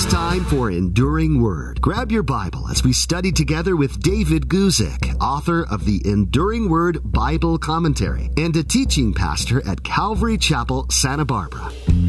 It's time for Enduring Word. Grab your Bible as we study together with David Guzik, author of the Enduring Word Bible Commentary and a teaching pastor at Calvary Chapel, Santa Barbara.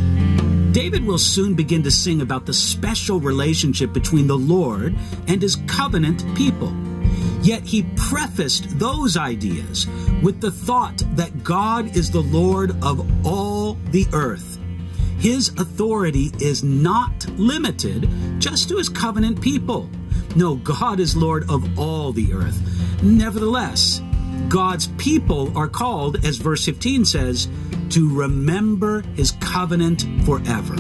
David will soon begin to sing about the special relationship between the Lord and his covenant people. Yet he prefaced those ideas with the thought that God is the Lord of all the earth. His authority is not limited just to his covenant people. No, God is Lord of all the earth. Nevertheless, God's people are called, as verse 15 says, to remember his covenant forever.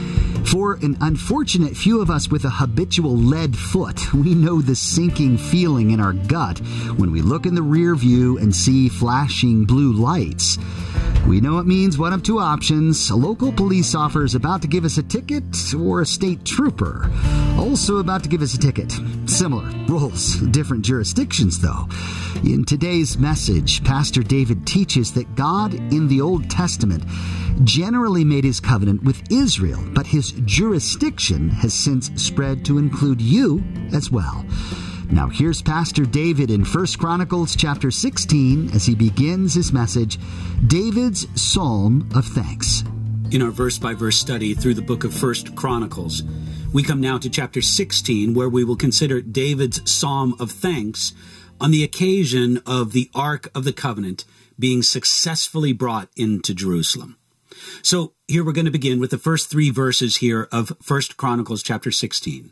For an unfortunate few of us with a habitual lead foot, we know the sinking feeling in our gut when we look in the rear view and see flashing blue lights. We know it means one of two options. A local police officer is about to give us a ticket, or a state trooper also about to give us a ticket. Similar roles, different jurisdictions though. In today's message, Pastor David teaches that God in the Old Testament generally made his covenant with Israel, but his jurisdiction has since spread to include you as well. Now here's Pastor David in 1 Chronicles chapter 16 as he begins his message, David's Psalm of Thanks. In our verse-by-verse study through the book of 1 Chronicles, we come now to chapter 16, where we will consider David's Psalm of Thanks on the occasion of the Ark of the Covenant being successfully brought into Jerusalem. So here we're going to begin with the first three verses here of 1 Chronicles chapter 16.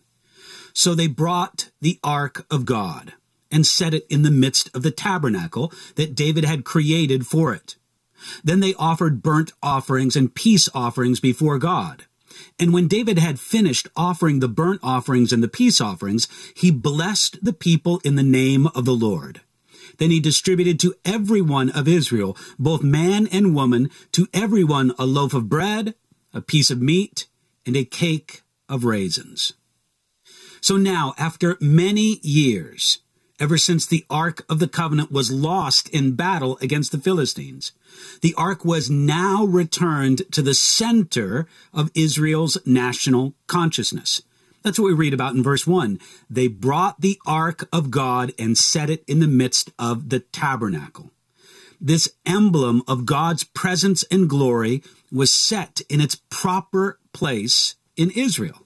So they brought the ark of God and set it in the midst of the tabernacle that David had created for it. Then they offered burnt offerings and peace offerings before God. And when David had finished offering the burnt offerings and the peace offerings, he blessed the people in the name of the Lord. Then he distributed to every one of Israel, both man and woman, to everyone a loaf of bread, a piece of meat, and a cake of raisins. So now, after many years, ever since the Ark of the Covenant was lost in battle against the Philistines, the Ark was now returned to the center of Israel's national consciousness. That's what we read about in verse 1. They brought the Ark of God and set it in the midst of the tabernacle. This emblem of God's presence and glory was set in its proper place in Israel.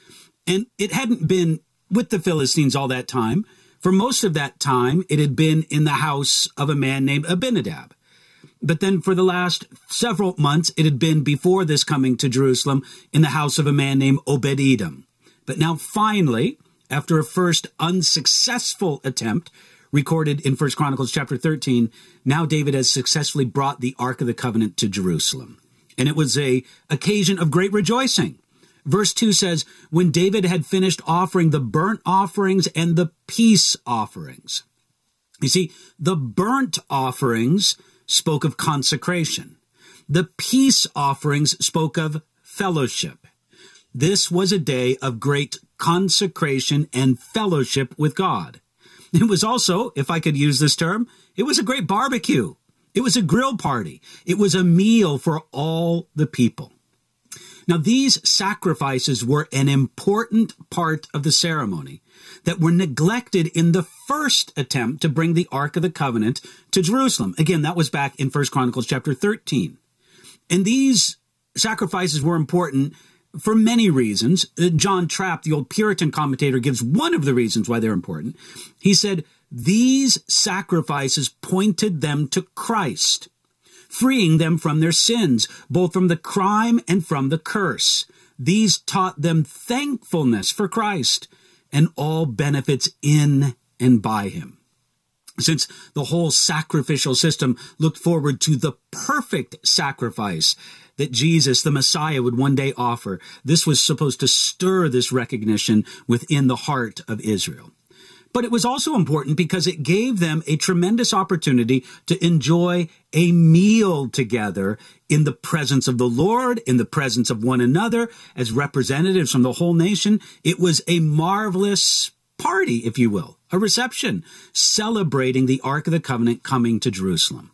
And it hadn't been with the Philistines all that time. For most of that time, it had been in the house of a man named Abinadab. But then for the last several months, it had been before this coming to Jerusalem in the house of a man named Obed-Edom. But now finally, after a first unsuccessful attempt recorded in 1 Chronicles chapter 13, now David has successfully brought the Ark of the Covenant to Jerusalem. And it was an occasion of great rejoicing. Verse 2 says, when David had finished offering the burnt offerings and the peace offerings. You see, the burnt offerings spoke of consecration. The peace offerings spoke of fellowship. This was a day of great consecration and fellowship with God. It was also, if I could use this term, it was a great barbecue. It was a grill party. It was a meal for all the people. Now, these sacrifices were an important part of the ceremony that were neglected in the first attempt to bring the Ark of the Covenant to Jerusalem. Again, that was back in 1 Chronicles chapter 13. And these sacrifices were important for many reasons. John Trapp, the old Puritan commentator, gives one of the reasons why they're important. He said, these sacrifices pointed them to Christ, freeing them from their sins, both from the crime and from the curse. These taught them thankfulness for Christ and all benefits in and by him. Since the whole sacrificial system looked forward to the perfect sacrifice that Jesus, the Messiah, would one day offer, this was supposed to stir this recognition within the heart of Israel. But it was also important because it gave them a tremendous opportunity to enjoy a meal together in the presence of the Lord, in the presence of one another, as representatives from the whole nation. It was a marvelous party, if you will, a reception, celebrating the Ark of the Covenant coming to Jerusalem.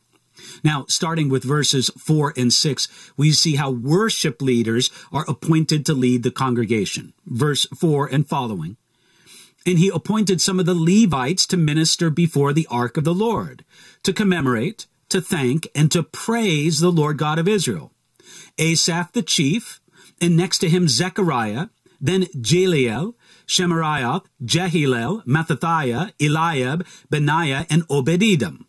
Now, starting with verses 4 and 6, we see how worship leaders are appointed to lead the congregation. Verse 4 and following. And he appointed some of the Levites to minister before the ark of the Lord, to commemorate, to thank, and to praise the Lord God of Israel. Asaph the chief, and next to him Zechariah, then Jeliel, Shemariah, Jehilel, Mattathiah, Eliab, Benaiah, and Obed-Edom.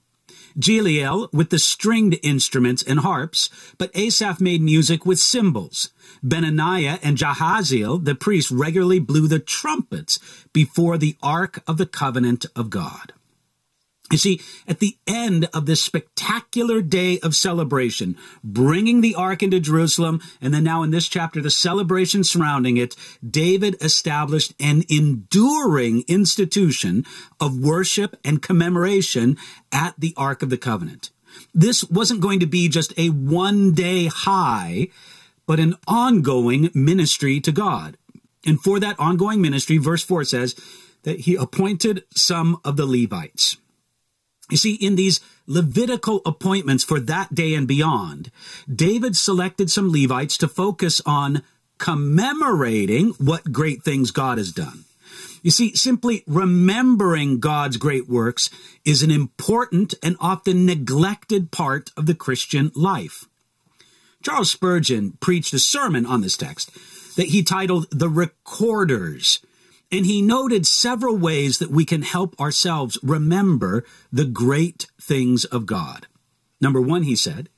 Jeliel with the stringed instruments and harps, but Asaph made music with cymbals. Benaniah and Jahaziel, the priests, regularly blew the trumpets before the ark of the covenant of God. You see, at the end of this spectacular day of celebration, bringing the ark into Jerusalem, and then now in this chapter, the celebration surrounding it, David established an enduring institution of worship and commemoration at the Ark of the Covenant. This wasn't going to be just a one-day high, but an ongoing ministry to God. And for that ongoing ministry, verse 4 says that he appointed some of the Levites. You see, in these Levitical appointments for that day and beyond, David selected some Levites to focus on commemorating what great things God has done. You see, simply remembering God's great works is an important and often neglected part of the Christian life. Charles Spurgeon preached a sermon on this text that he titled The Recorders, and he noted several ways that we can help ourselves remember the great things of God. Number one, he said,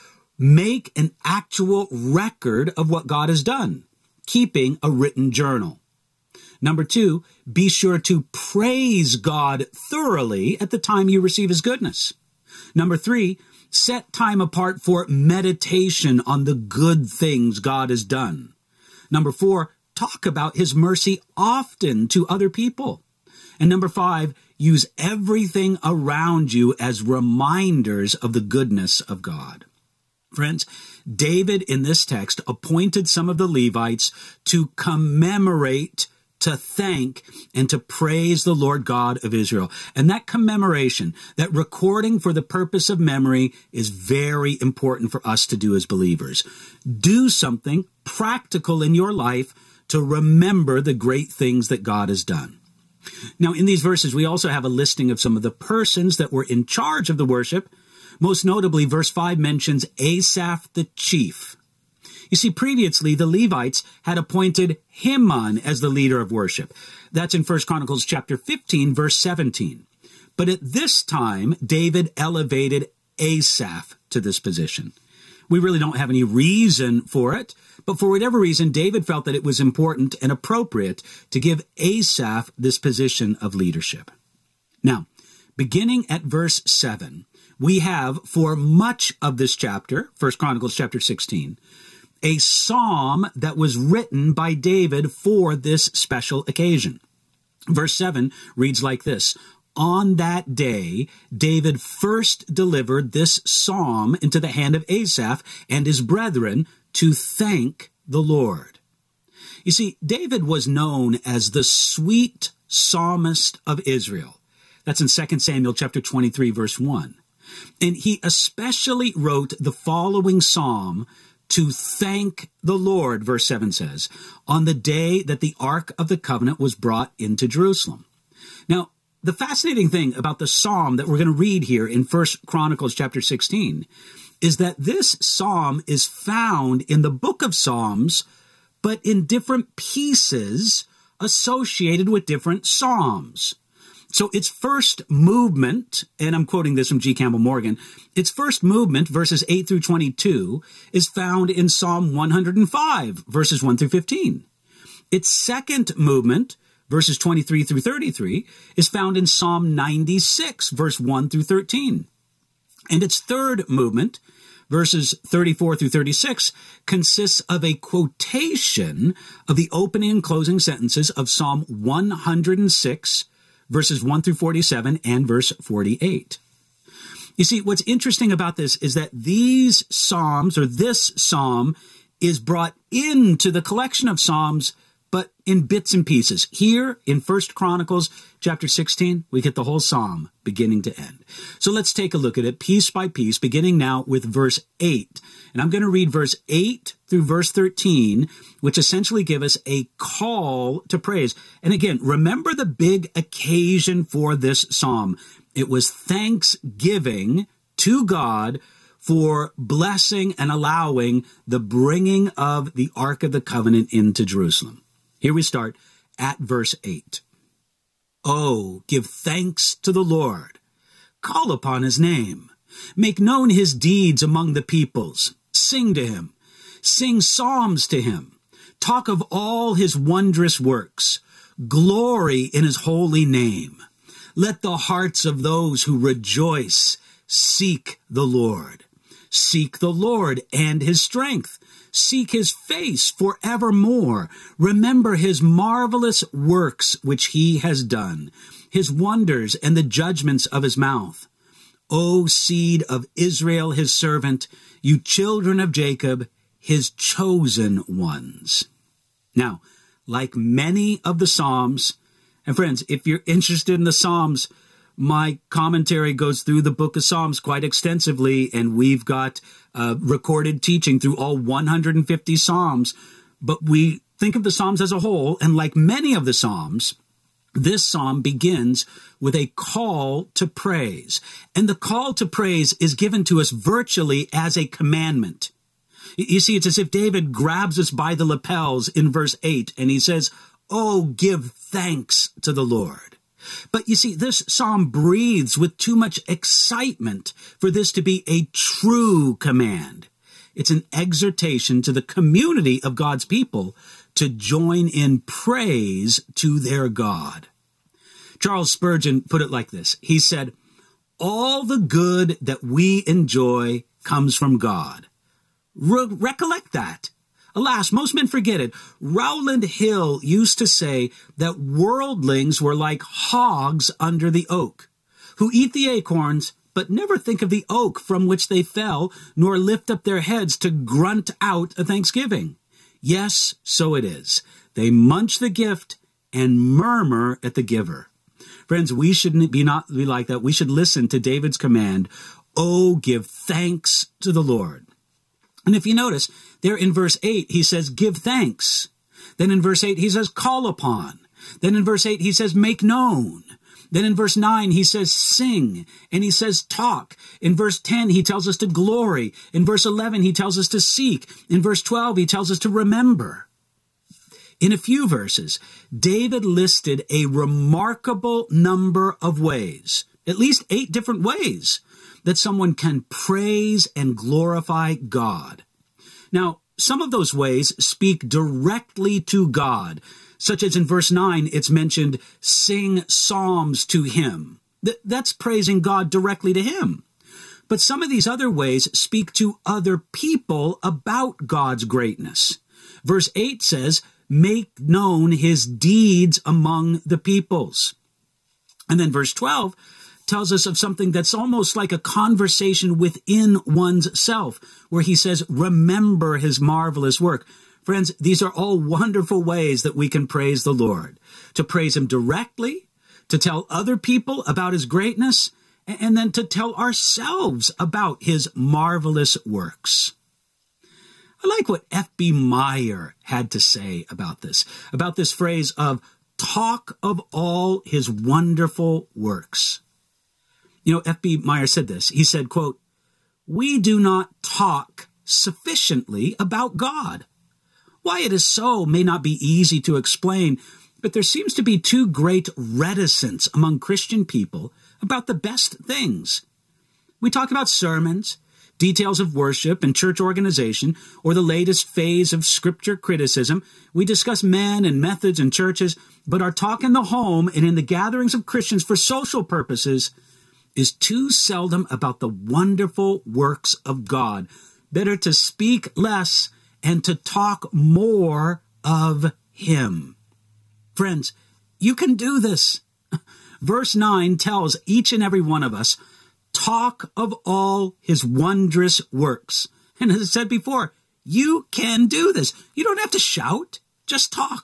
make an actual record of what God has done, keeping a written journal. Number two, be sure to praise God thoroughly at the time you receive his goodness. Number three, set time apart for meditation on the good things God has done. Number four, talk about his mercy often to other people. And number five, use everything around you as reminders of the goodness of God. Friends, David in this text appointed some of the Levites to commemorate, to thank, and to praise the Lord God of Israel. And that commemoration, that recording for the purpose of memory, is very important for us to do as believers. Do something practical in your life to remember the great things that God has done. Now, in these verses, we also have a listing of some of the persons that were in charge of the worship. Most notably, verse 5 mentions Asaph the chief. You see, previously, the Levites had appointed Heman as the leader of worship. That's in 1 Chronicles chapter 15, verse 17. But at this time, David elevated Asaph to this position. We really don't have any reason for it, but for whatever reason, David felt that it was important and appropriate to give Asaph this position of leadership. Now, beginning at verse 7, we have, for much of this chapter, 1 Chronicles chapter 16, a psalm that was written by David for this special occasion. Verse 7 reads like this: on that day, David first delivered this psalm into the hand of Asaph and his brethren to thank the Lord. You see, David was known as the sweet psalmist of Israel. That's in 2 Samuel chapter 23, verse 1. And he especially wrote the following psalm to thank the Lord, verse 7 says, on the day that the Ark of the Covenant was brought into Jerusalem. Now, the fascinating thing about the psalm that we're going to read here in 1 Chronicles chapter 16 is that this psalm is found in the book of Psalms, but in different pieces associated with different psalms. So its first movement, and I'm quoting this from G. Campbell Morgan, its first movement, verses 8 through 22, is found in Psalm 105, verses 1 through 15. Its second movement, verses 23 through 33, is found in Psalm 96, verse 1 through 13. And its third movement, verses 34 through 36, consists of a quotation of the opening and closing sentences of Psalm 106, verses 1 through 47 and verse 48. You see, what's interesting about this is that these psalms, or this psalm, is brought into the collection of psalms but in bits and pieces. Here in 1 Chronicles chapter 16, we get the whole psalm beginning to end. So let's take a look at it piece by piece, beginning now with verse 8. And I'm going to read verse 8 through verse 13, which essentially give us a call to praise. And again, remember the big occasion for this psalm. It was thanksgiving to God for blessing and allowing the bringing of the Ark of the Covenant into Jerusalem. Here we start at verse 8. Oh, give thanks to the Lord. Call upon his name. Make known his deeds among the peoples. Sing to him. Sing psalms to him. Talk of all his wondrous works. Glory in his holy name. Let the hearts of those who rejoice seek the Lord. Seek the Lord and his strength. Seek his face forevermore. Remember his marvelous works which he has done, his wonders and the judgments of his mouth. O seed of Israel, his servant, you children of Jacob, his chosen ones. Now, like many of the Psalms, and friends, if you're interested in the Psalms, my commentary goes through the book of Psalms quite extensively, and we've got recorded teaching through all 150 Psalms. But we think of the Psalms as a whole, and like many of the Psalms, this psalm begins with a call to praise. And the call to praise is given to us virtually as a commandment. You see, it's as if David grabs us by the lapels in verse 8, and he says, "Oh, give thanks to the Lord." But you see, this psalm breathes with too much excitement for this to be a true command. It's an exhortation to the community of God's people to join in praise to their God. Charles Spurgeon put it like this. He said, "All the good that we enjoy comes from God." Recollect that. Alas, most men forget it. Rowland Hill used to say that worldlings were like hogs under the oak, who eat the acorns, but never think of the oak from which they fell, nor lift up their heads to grunt out a thanksgiving. Yes, so it is. They munch the gift and murmur at the giver. Friends, we shouldn't be like that. We should listen to David's command, "Oh, give thanks to the Lord." And if you notice, there in verse 8, he says, "Give thanks." Then in verse 8, he says, "Call upon." Then in verse 8, he says, "Make known." Then in verse 9, he says, "Sing." And he says, "Talk." In verse 10, he tells us to glory. In verse 11, he tells us to seek. In verse 12, he tells us to remember. In a few verses, David listed a remarkable number of ways, at least 8 different ways, that someone can praise and glorify God. Now, some of those ways speak directly to God, such as in verse 9, it's mentioned, "Sing psalms to him." That's praising God directly to him. But some of these other ways speak to other people about God's greatness. Verse 8 says, "Make known his deeds among the peoples." And then verse 12 tells us of something that's almost like a conversation within one's self, where he says, "Remember his marvelous work." Friends, these are all wonderful ways that we can praise the Lord. To praise him directly, to tell other people about his greatness, and then to tell ourselves about his marvelous works. I like what F.B. Meyer had to say about this phrase of "talk of all his wonderful works." You know, F.B. Meyer said this. He said, quote, "We do not talk sufficiently about God. Why it is so may not be easy to explain, but there seems to be too great reticence among Christian people about the best things. We talk about sermons, details of worship and church organization, or the latest phase of scripture criticism. We discuss men and methods in churches, but our talk in the home and in the gatherings of Christians for social purposes is too seldom about the wonderful works of God. Better to speak less and to talk more of him." Friends, you can do this. Verse 9 tells each and every one of us, talk of all his wondrous works. And as I said before, you can do this. You don't have to shout, just talk.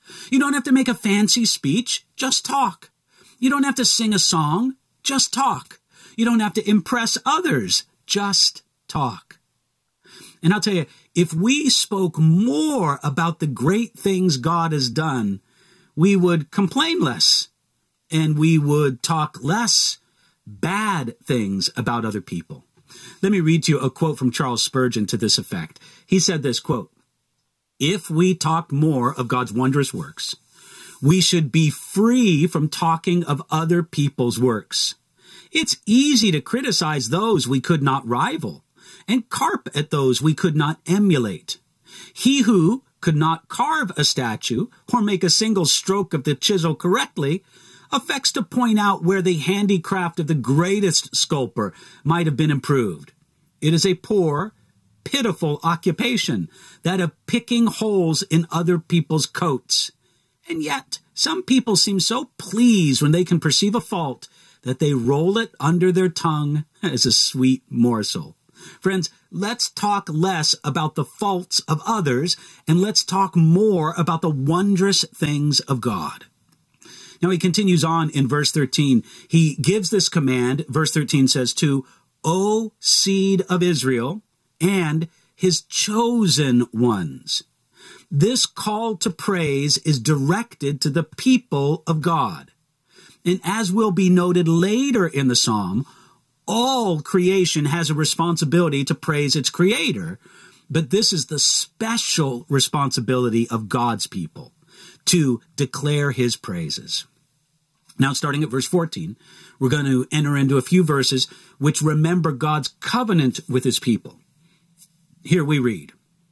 You don't have to make a fancy speech, just talk. You don't have to sing a song, just talk. You don't have to impress others, just talk. And I'll tell you, if we spoke more about the great things God has done, we would complain less, and we would talk less bad things about other people. Let me read to you a quote from Charles Spurgeon to this effect. He said this, quote, "If we talked more of God's wondrous works, we should be free from talking of other people's works. It's easy to criticize those we could not rival, and carp at those we could not emulate. He who could not carve a statue or make a single stroke of the chisel correctly affects to point out where the handicraft of the greatest sculptor might have been improved. It is a poor, pitiful occupation, that of picking holes in other people's coats. And yet, some people seem so pleased when they can perceive a fault that they roll it under their tongue as a sweet morsel." Friends, let's talk less about the faults of others, and let's talk more about the wondrous things of God. Now he continues on in verse 13. He gives this command, verse 13 says, to O seed of Israel and his chosen ones. This call to praise is directed to the people of God. And as will be noted later in the psalm, all creation has a responsibility to praise its creator, but this is the special responsibility of God's people, to declare his praises. Now, starting at verse 14, we're going to enter into a few verses which remember God's covenant with his people. Here we read,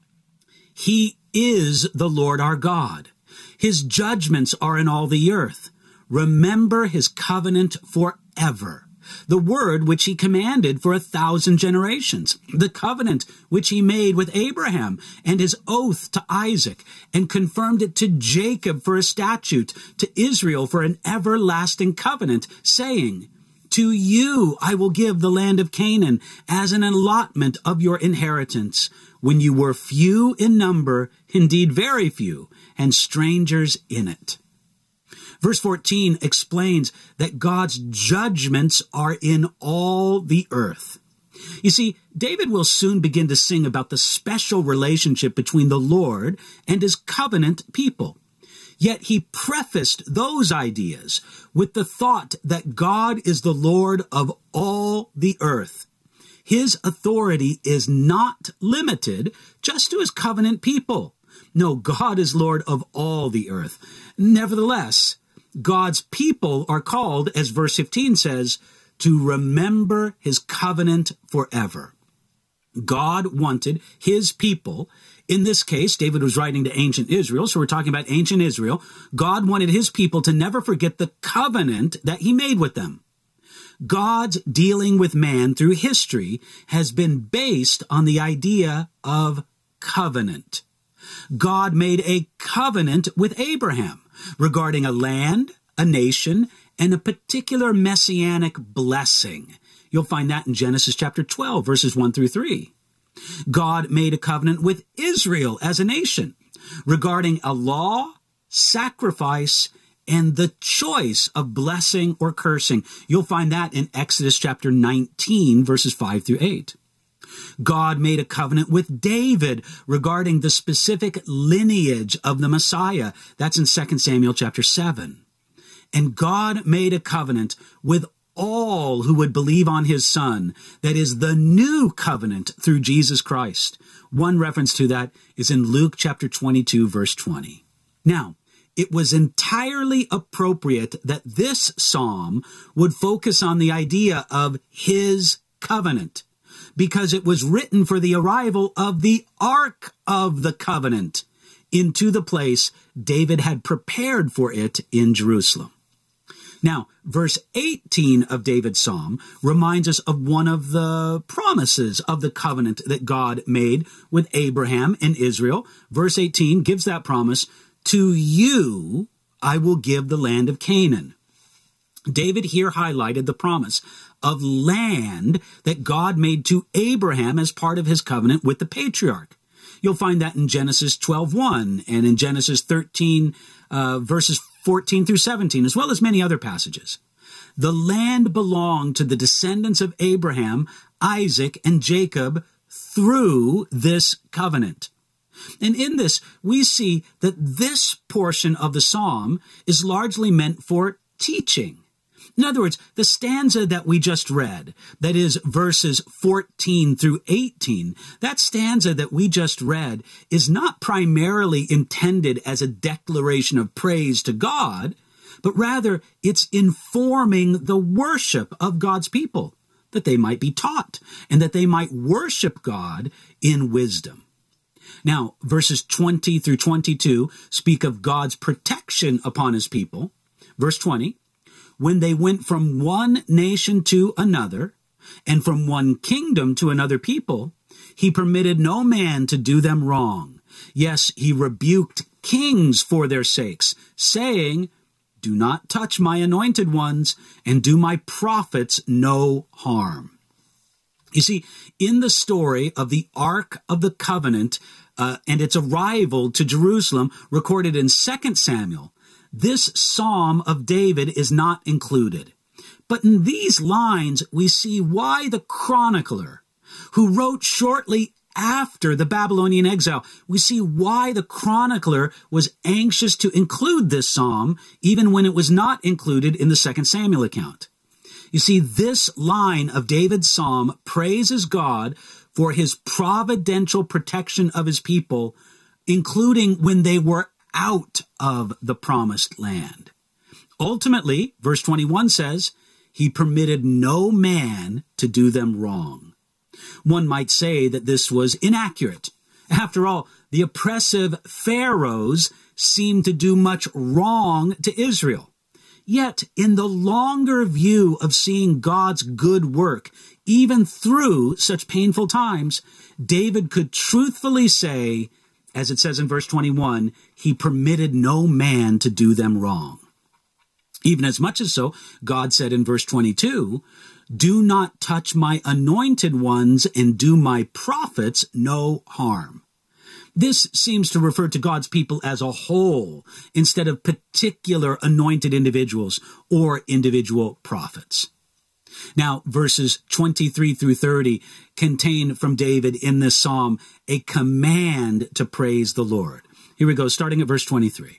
"He is the Lord our God. His judgments are in all the earth. Remember his covenant forever. The word which he commanded for 1,000 generations, the covenant which he made with Abraham and his oath to Isaac, and confirmed it to Jacob for a statute, to Israel for an everlasting covenant, saying, to you I will give the land of Canaan as an allotment of your inheritance, when you were few in number, indeed very few, and strangers in it." Verse 14 explains that God's judgments are in all the earth. You see, David will soon begin to sing about the special relationship between the Lord and his covenant people. Yet he prefaced those ideas with the thought that God is the Lord of all the earth. His authority is not limited just to his covenant people. No, God is Lord of all the earth. Nevertheless, God's people are called, as verse 15 says, to remember his covenant forever. God wanted his people, in this case, David was writing to ancient Israel, so we're talking about ancient Israel. God wanted his people to never forget the covenant that he made with them. God's dealing with man through history has been based on the idea of covenant. God made a covenant with Abraham regarding a land, a nation, and a particular messianic blessing. You'll find that in Genesis chapter 12, verses 1 through 3. God made a covenant with Israel as a nation regarding a law, sacrifice, and the choice of blessing or cursing. You'll find that in Exodus chapter 19, verses 5 through 8. God made a covenant with David regarding the specific lineage of the Messiah. That's in 2 Samuel chapter 7. And God made a covenant with all who would believe on his Son. That is the new covenant through Jesus Christ. One reference to that is in Luke chapter 22, verse 20. Now, it was entirely appropriate that this psalm would focus on the idea of his covenant, because it was written for the arrival of the Ark of the Covenant into the place David had prepared for it in Jerusalem. Now, verse 18 of David's psalm reminds us of one of the promises of the covenant that God made with Abraham and Israel. Verse 18 gives that promise, to you I will give the land of Canaan. David here highlighted the promise of land that God made to Abraham as part of his covenant with the patriarch. You'll find that in Genesis 12:1 and in Genesis 13, verses 14 through 17, as well as many other passages. The land belonged to the descendants of Abraham, Isaac, and Jacob through this covenant. And in this, we see that this portion of the psalm is largely meant for teaching. In other words, the stanza that we just read, that is verses 14 through 18, that stanza that we just read is not primarily intended as a declaration of praise to God, but rather it's informing the worship of God's people, that they might be taught and that they might worship God in wisdom. Now, verses 20 through 22 speak of God's protection upon his people. Verse 20, when they went from one nation to another, and from one kingdom to another people, he permitted no man to do them wrong. Yes, he rebuked kings for their sakes, saying, do not touch my anointed ones, and do my prophets no harm. You see, in the story of the Ark of the Covenant and its arrival to Jerusalem, recorded in 2 Samuel, this Psalm of David is not included. But in these lines, we see why the chronicler, who wrote shortly after the Babylonian exile, we see why the chronicler was anxious to include this psalm, even when it was not included in the 2 Samuel account. You see, this line of David's psalm praises God for his providential protection of his people, including when they were out of the promised land. Ultimately, verse 21 says, he permitted no man to do them wrong. One might say that this was inaccurate. After all, the oppressive pharaohs seemed to do much wrong to Israel. Yet, in the longer view of seeing God's good work, even through such painful times, David could truthfully say, as it says in verse 21, he permitted no man to do them wrong. Even as much as so, God said in verse 22, do not touch my anointed ones and do my prophets no harm. This seems to refer to God's people as a whole instead of particular anointed individuals or individual prophets. Now, verses 23 through 30 contain from David in this psalm a command to praise the Lord. Here we go, starting at verse 23.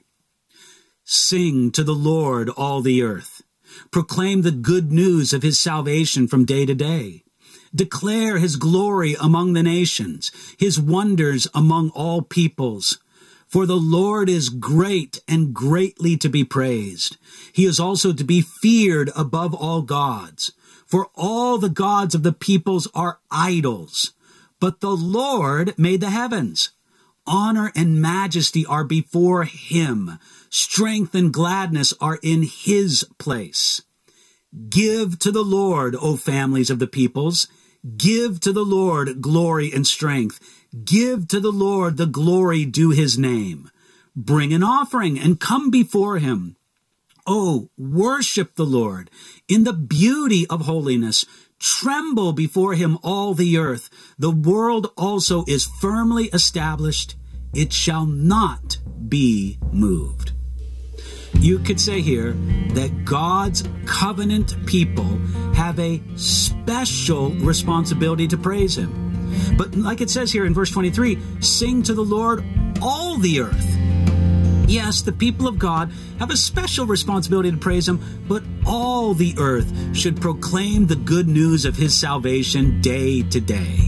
Sing to the Lord, all the earth. Proclaim the good news of his salvation from day to day. Declare his glory among the nations, his wonders among all peoples. For the Lord is great and greatly to be praised. He is also to be feared above all gods. For all the gods of the peoples are idols, but the Lord made the heavens. Honor and majesty are before him. Strength and gladness are in his place. Give to the Lord, O families of the peoples. Give to the Lord glory and strength. Give to the Lord the glory due his name. Bring an offering and come before him. Oh, worship the Lord in the beauty of holiness. Tremble before him, all the earth. The world also is firmly established. It shall not be moved. You could say here that God's covenant people have a special responsibility to praise him. But like it says here in verse 23, sing to the Lord, all the earth. Yes, the people of God have a special responsibility to praise him, but all the earth should proclaim the good news of his salvation day to day.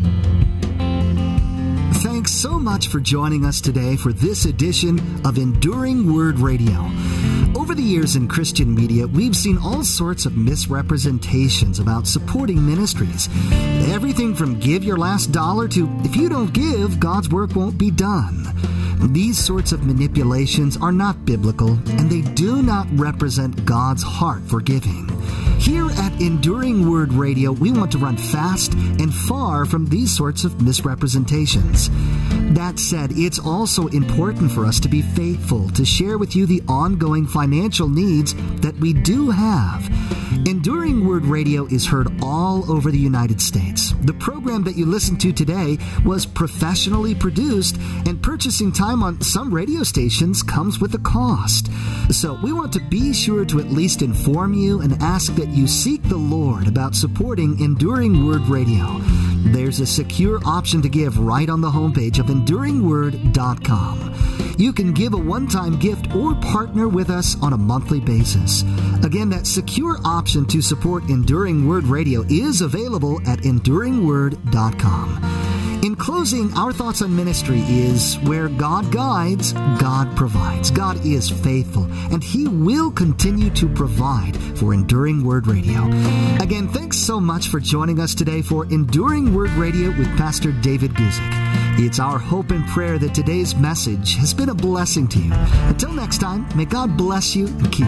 Thanks so much for joining us today for this edition of Enduring Word Radio. Over the years in Christian media, we've seen all sorts of misrepresentations about supporting ministries. Everything from give your last dollar to if you don't give, God's work won't be done. These sorts of manipulations are not biblical, and they do not represent God's heart for giving. Here at Enduring Word Radio, we want to run fast and far from these sorts of misrepresentations. That said, it's also important for us to be faithful to share with you the ongoing financial needs that we do have. Enduring Word Radio is heard all over the United States. The program that you listen to today was professionally produced, and purchasing time on some radio stations comes with a cost. So we want to be sure to at least inform you and ask that you seek the Lord about supporting Enduring Word Radio. There's a secure option to give right on the homepage of EnduringWord.com. You can give a one-time gift or partner with us on a monthly basis. Again, that secure option to support Enduring Word Radio is available at EnduringWord.com. In closing, our thoughts on ministry is where God guides, God provides. God is faithful, and He will continue to provide for Enduring Word Radio. Again, thanks so much for joining us today for Enduring Word Radio with Pastor David Guzik. It's our hope and prayer that today's message has been a blessing to you. Until next time, may God bless you and keep